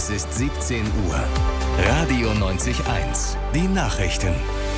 Es ist 17 Uhr. Radio 90.1. Die Nachrichten.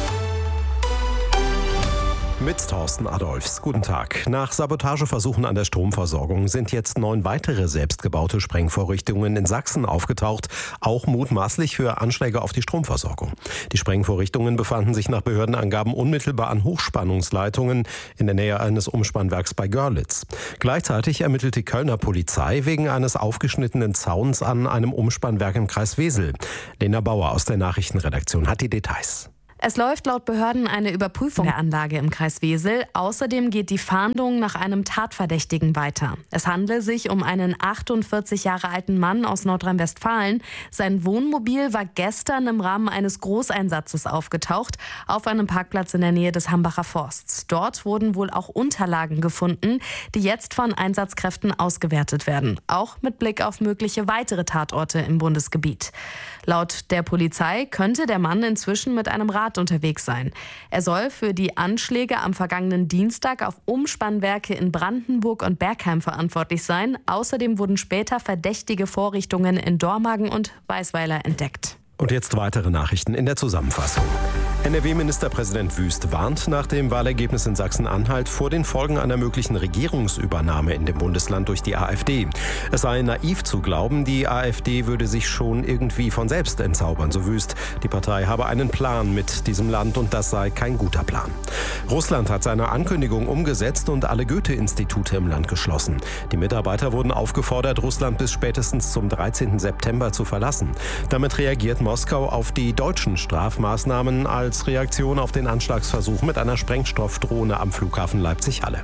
Mit Thorsten Adolphs. Guten Tag. Nach Sabotageversuchen an der Stromversorgung sind jetzt 9 weitere selbstgebaute Sprengvorrichtungen in Sachsen aufgetaucht, auch mutmaßlich für Anschläge auf die Stromversorgung. Die Sprengvorrichtungen befanden sich nach Behördenangaben unmittelbar an Hochspannungsleitungen in der Nähe eines Umspannwerks bei Görlitz. Gleichzeitig ermittelt die Kölner Polizei wegen eines aufgeschnittenen Zauns an einem Umspannwerk im Kreis Wesel. Lena Bauer aus der Nachrichtenredaktion hat die Details. Es läuft laut Behörden eine Überprüfung der Anlage im Kreis Wesel. Außerdem geht die Fahndung nach einem Tatverdächtigen weiter. Es handelt sich um einen 48 Jahre alten Mann aus Nordrhein-Westfalen. Sein Wohnmobil war gestern im Rahmen eines Großeinsatzes aufgetaucht auf einem Parkplatz in der Nähe des Hambacher Forsts. Dort wurden wohl auch Unterlagen gefunden, die jetzt von Einsatzkräften ausgewertet werden. Auch mit Blick auf mögliche weitere Tatorte im Bundesgebiet. Laut der Polizei könnte der Mann inzwischen mit einem Rad unterwegs sein. Er soll für die Anschläge am vergangenen Dienstag auf Umspannwerke in Brandenburg und Bergheim verantwortlich sein. Außerdem wurden später verdächtige Vorrichtungen in Dormagen und Weisweiler entdeckt. Und jetzt weitere Nachrichten in der Zusammenfassung. NRW-Ministerpräsident Wüst warnt nach dem Wahlergebnis in Sachsen-Anhalt vor den Folgen einer möglichen Regierungsübernahme in dem Bundesland durch die AfD. Es sei naiv zu glauben, die AfD würde sich schon irgendwie von selbst entzaubern, so Wüst. Die Partei habe einen Plan mit diesem Land und das sei kein guter Plan. Russland hat seine Ankündigung umgesetzt und alle Goethe-Institute im Land geschlossen. Die Mitarbeiter wurden aufgefordert, Russland bis spätestens zum 13. September zu verlassen. Damit reagiert Moskau auf die deutschen Strafmaßnahmen als Reaktion auf den Anschlagsversuch mit einer Sprengstoffdrohne am Flughafen Leipzig-Halle.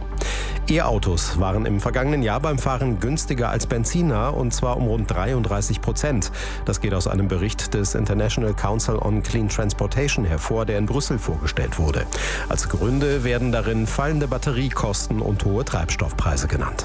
E-Autos waren im vergangenen Jahr beim Fahren günstiger als Benziner, und zwar um rund 33%. Das geht aus einem Bericht des International Council on Clean Transportation hervor, der in Brüssel vorgestellt wurde. Als Gründe werden darin fallende Batteriekosten und hohe Treibstoffpreise genannt.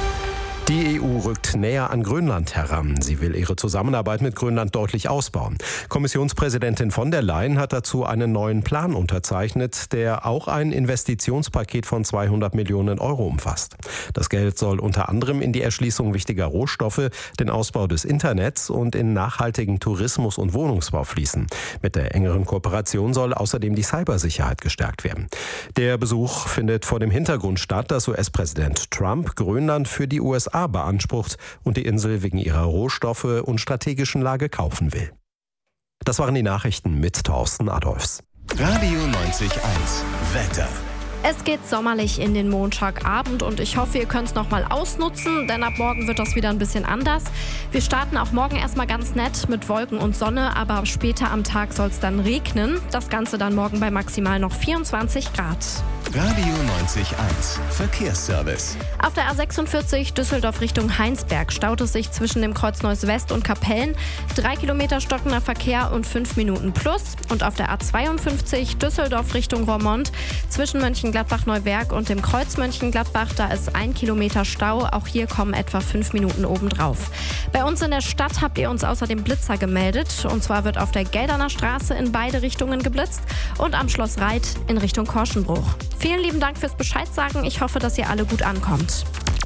Die EU rückt näher an Grönland heran. Sie will ihre Zusammenarbeit mit Grönland deutlich ausbauen. Kommissionspräsidentin von der Leyen hat dazu einen neuen Plan unterzeichnet, der auch ein Investitionspaket von 200 Millionen Euro umfasst. Das Geld soll unter anderem in die Erschließung wichtiger Rohstoffe, den Ausbau des Internets und in nachhaltigen Tourismus- und Wohnungsbau fließen. Mit der engeren Kooperation soll außerdem die Cybersicherheit gestärkt werden. Der Besuch findet vor dem Hintergrund statt, dass US-Präsident Trump Grönland für die USA beansprucht und die Insel wegen ihrer Rohstoffe und strategischen Lage kaufen will. Das waren die Nachrichten mit Thorsten Adolphs. Radio 90.1. Wetter. Es geht sommerlich in den Montagabend und ich hoffe, ihr könnt es nochmal ausnutzen, denn ab morgen wird das wieder ein bisschen anders. Wir starten auch morgen erstmal ganz nett mit Wolken und Sonne, aber später am Tag soll es dann regnen. Das Ganze dann morgen bei maximal noch 24 Grad. Radio 90.1. Verkehrsservice. Auf der A46 Düsseldorf Richtung Heinsberg staut es sich zwischen dem Kreuz Neuss West und Kapellen. 3 Kilometer stockender Verkehr und 5 Minuten plus. Und auf der A52 Düsseldorf Richtung Roermond zwischen Mönchengladbach-Neuwerk und dem Kreuz Mönchengladbach, da ist 1 Kilometer Stau. Auch hier kommen etwa 5 Minuten obendrauf. Bei uns in der Stadt habt ihr uns außerdem Blitzer gemeldet. Und zwar wird auf der Gelderner Straße in beide Richtungen geblitzt und am Schloss Reit in Richtung Korschenbruch. Vielen lieben Dank fürs Bescheid sagen. Ich hoffe, dass ihr alle gut ankommt.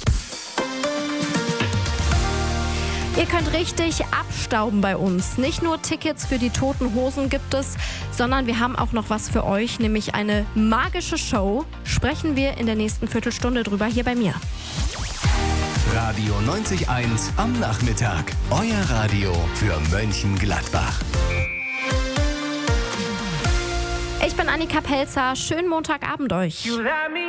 Ihr könnt richtig abstauben bei uns. Nicht nur Tickets für die Toten Hosen gibt es, sondern wir haben auch noch was für euch, nämlich eine magische Show. Sprechen wir in der nächsten Viertelstunde drüber hier bei mir. Radio 90.1 am Nachmittag. Euer Radio für Mönchengladbach. Ich bin Annika Pelzer. Schönen Montagabend euch.